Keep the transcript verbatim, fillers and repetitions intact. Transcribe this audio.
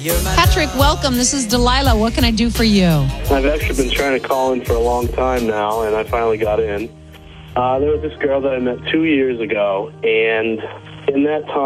Patrick, welcome. This is Delilah. What can I do for you? I've actually been trying to call in for a long time now, and I finally got in. Uh, there was this girl that I met two years ago, and in that time,